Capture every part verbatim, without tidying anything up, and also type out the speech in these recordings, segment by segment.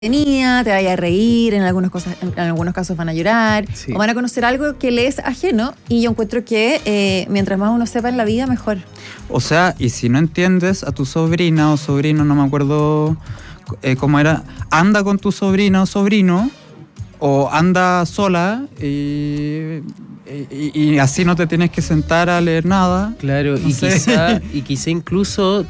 tenía, te vaya a reír, en algunas cosas, en algunos casos van a llorar, Sí. o van a conocer algo que le es ajeno, y yo encuentro que eh, mientras más uno sepa en la vida, mejor. O sea, y si no entiendes a tu sobrina o sobrino, no me acuerdo eh, cómo era, anda con tu sobrina o sobrino, o anda sola y, y, y así no te tienes que sentar a leer nada. Claro, No y, sé. quizá, y quizá incluso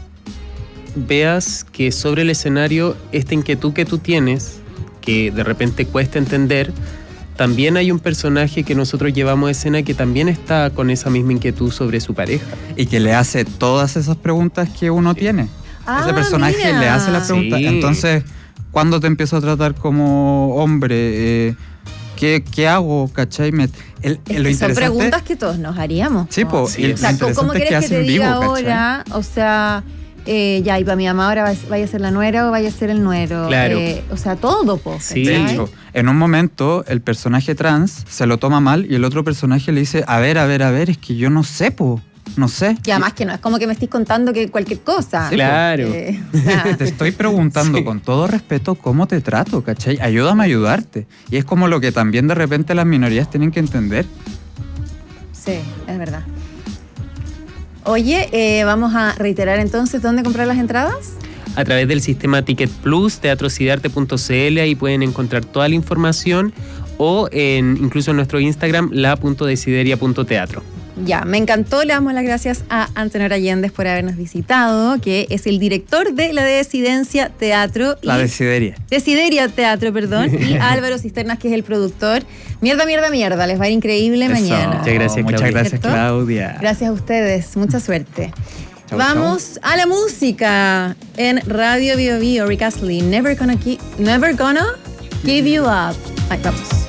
veas que sobre el escenario esta inquietud que tú tienes, que de repente cuesta entender, también hay un personaje que nosotros llevamos a escena que también está con esa misma inquietud sobre su pareja. Y que le hace todas esas preguntas que uno tiene. Ah, Ese personaje mira. le hace la pregunta. Sí. Entonces, ¿cuándo te empiezo a tratar como hombre? Eh, ¿qué, ¿Qué hago? ¿Cachai? Me- el- Es lo que son interesante- preguntas que todos nos haríamos. Sí, po, Sí, y lo O sea, interesante ¿cómo es querés que te hacen diga vivo, ¿cachai? ahora? O sea, eh, ya, y para mi mamá ahora va- vaya a ser la nuera o vaya a ser el nuero. Claro. Eh, o sea, todo, po. Sí. De ¿cachai? hecho, en un momento el personaje trans se lo toma mal y el otro personaje le dice, a ver, a ver, a ver, es que yo no sé, po, no sé. Y además que no es como que me estés contando que cualquier cosa. Sí, Claro. Eh, o sea, Te estoy preguntando Sí. con todo respeto cómo te trato, ¿cachai? Ayúdame a ayudarte. Y es como lo que también de repente las minorías tienen que entender. sí, es verdad. Oye, eh, vamos a reiterar entonces dónde comprar las entradas. A través del sistema Ticket Plus, teatrosidarte punto c l, ahí pueden encontrar toda la información, o en, incluso en nuestro Instagram, la punto desideria punto teatro. Ya, me encantó, le damos las gracias a Antenor Allende por habernos visitado, que es el director de la Desidencia Teatro. La y- desideria. Desideria Teatro, perdón, y Álvaro Cisternas, que es el productor. Mierda, mierda, mierda, les va a ir increíble Eso. mañana. Muchas gracias, Muchas Claudia. gracias, ¿Cierto? Claudia. Gracias a ustedes, mucha suerte. Chau, Vamos a la música en Radio Bio Bio, Rick Astley, Never Gonna, Ki- Never Gonna Give You Up. Ahí vamos.